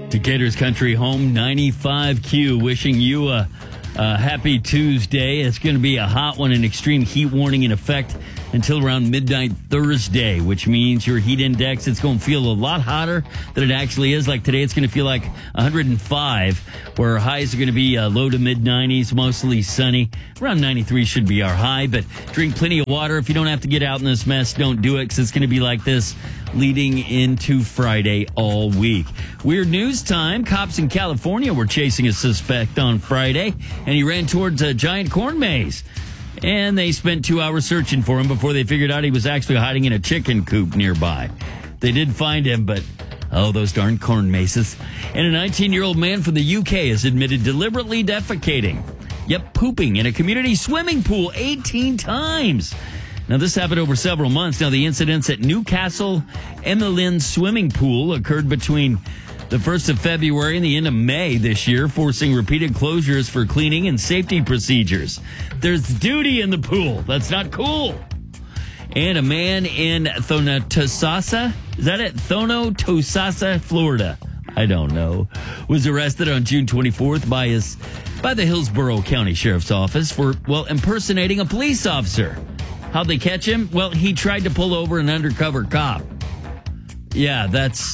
Decatur's Country Home 95Q wishing you a happy Tuesday. It's going to be a hot one, an extreme heat warning in effect until around midnight Thursday, which means your heat index, it's going to feel a lot hotter than it actually is. Like today, it's going to feel like 105, where our highs are going to be low to mid 90s, mostly sunny. Around 93 should be our high, but drink plenty of water. If you don't have to get out in this mess, don't do it, because it's going to be like this leading into Friday all week. Weird news time. Cops in California were chasing a suspect on Friday, and he ran towards a giant corn maze. And they spent 2 hours searching for him before they figured out he was actually hiding in a chicken coop nearby. They did find him, but oh, those darn corn mazes. And a 19-year-old man from the UK has admitted deliberately defecating, pooping in a community swimming pool 18 times. Now, this happened over several months. Now, the incidents at Newcastle Emmeline Swimming Pool occurred between the 1st of February and the end of May this year, forcing repeated closures for cleaning and safety procedures. There's duty in the pool. That's not cool. And a man in Thonotosasa, is that it? Thonotosasa, Florida, I don't know, was arrested on June 24th by the Hillsborough County Sheriff's Office for, impersonating a police officer. How'd they catch him? Well, he tried to pull over an undercover cop. Yeah,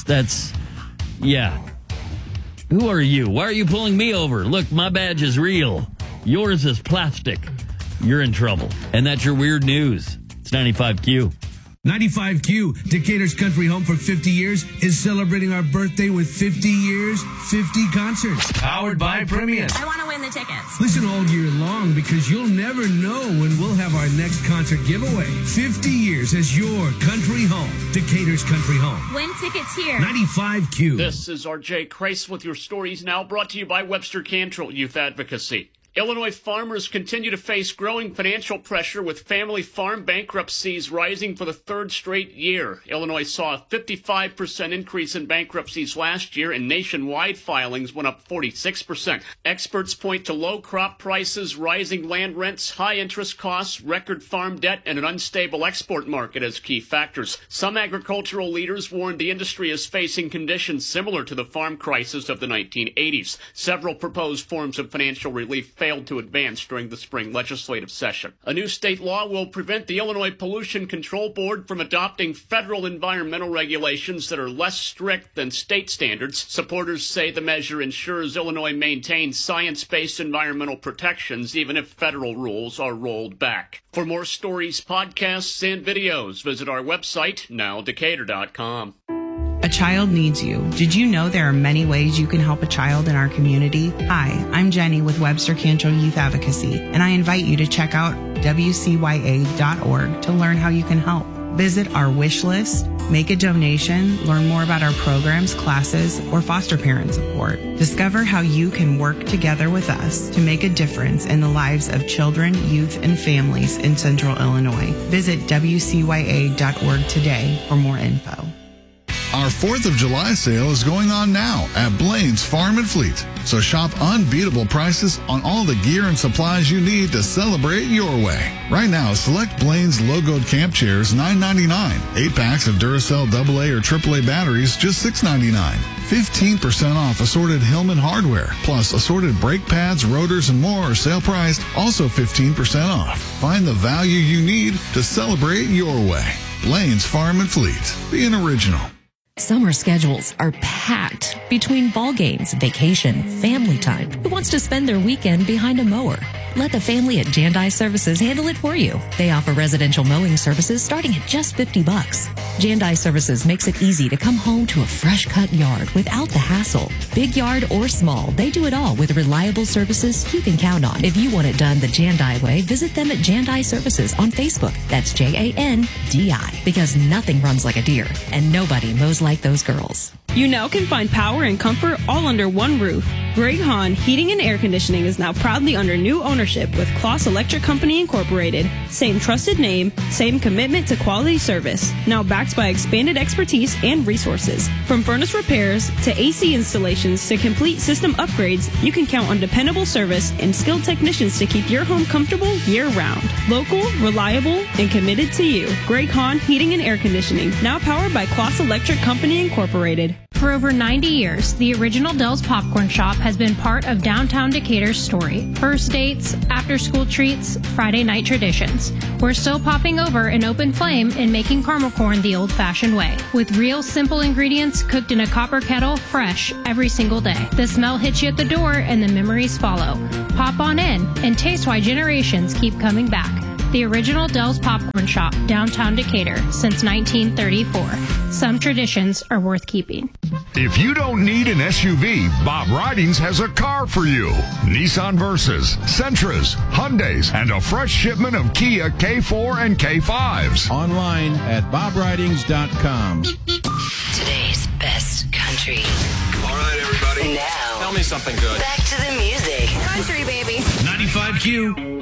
yeah. Who are you? Why are you pulling me over? Look, my badge is real. Yours is plastic. You're in trouble. And that's your weird news. It's 95Q. 95Q, Decatur's Country Home for 50 years, is celebrating our birthday with 50 years, 50 concerts. Powered by Premium. I want to win the tickets. Listen all year long, because you'll never know when we'll have our next concert giveaway. 50 years as your country home. Decatur's Country Home. Win tickets here. 95Q. This is RJ Kreis with your stories now, brought to you by Webster Cantrell Youth Advocacy. Illinois farmers continue to face growing financial pressure, with family farm bankruptcies rising for the third straight year. Illinois saw a 55% increase in bankruptcies last year, and nationwide filings went up 46%. Experts point to low crop prices, rising land rents, high interest costs, record farm debt, and an unstable export market as key factors. Some agricultural leaders warned the industry is facing conditions similar to the farm crisis of the 1980s. Several proposed forms of financial relief failed to advance during the spring legislative session. A new state law will prevent the Illinois Pollution Control Board from adopting federal environmental regulations that are less strict than state standards. Supporters say the measure ensures Illinois maintains science-based environmental protections even if federal rules are rolled back. For more stories, podcasts, and videos, visit our website, nowdecatur.com. A child needs you. Did you know there are many ways you can help a child in our community? Hi, I'm Jenny with Webster Cantrell Youth Advocacy, and I invite you to check out WCYA.org to learn how you can help. Visit our wish list, make a donation, learn more about our programs, classes, or foster parent support. Discover how you can work together with us to make a difference in the lives of children, youth, and families in Central Illinois. Visit WCYA.org today for more info. Our 4th of July sale is going on now at Blaine's Farm and Fleet. So shop unbeatable prices on all the gear and supplies you need to celebrate your way. Right now, select Blaine's logoed camp chairs, $9.99. 8 packs of Duracell AA or AAA batteries, just $6.99. 15% off assorted Hillman hardware, plus assorted brake pads, rotors, and more are sale priced, also 15% off. Find the value you need to celebrate your way. Blaine's Farm and Fleet. Be an original. Summer schedules are packed between ball games, vacation, family time. Who wants to spend their weekend behind a mower? Let the family at Jandai Services handle it for you. They offer residential mowing services starting at just $50. Jandai Services makes it easy to come home to a fresh-cut yard without the hassle. Big yard or small, they do it all with reliable services you can count on. If you want it done the Jandai way, visit them at Jandai Services on Facebook. That's Jandi. Because nothing runs like a deer, and nobody mows like those girls. You now can find power and comfort all under one roof. Greg Hahn Heating and Air Conditioning is now proudly under new ownership with Kloss Electric Company Incorporated. Same trusted name, same commitment to quality service. Now backed by expanded expertise and resources. From furnace repairs to AC installations to complete system upgrades, you can count on dependable service and skilled technicians to keep your home comfortable year-round. Local, reliable, and committed to you. Greg Hahn Heating and Air Conditioning, now powered by Kloss Electric Company Incorporated. For over 90 years, the original Dell's Popcorn Shop has been part of downtown Decatur's story. First dates, after-school treats, Friday night traditions. We're still popping over an open flame and making caramel corn the old-fashioned way. With real simple ingredients cooked in a copper kettle, fresh every single day. The smell hits you at the door and the memories follow. Pop on in and taste why generations keep coming back. The original Dell's Popcorn Shop, downtown Decatur, since 1934. Some traditions are worth keeping. If you don't need an SUV, Bob Ridings has a car for you. Nissan Versas, Sentras, Hyundais, and a fresh shipment of Kia K4 and K5s. Online at bobridings.com. Today's best country. All right, everybody. Now, tell me something good. Back to the music. Country, baby. 95Q.